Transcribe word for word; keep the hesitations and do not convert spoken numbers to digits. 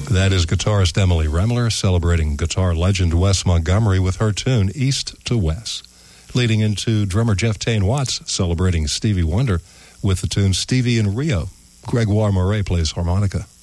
That is guitarist Emily Remler celebrating guitar legend Wes Montgomery with her tune East to West. Leading into drummer Jeff Tane Watts celebrating Stevie Wonder with the tune Stevie in Rio. Gregoire Moret plays harmonica.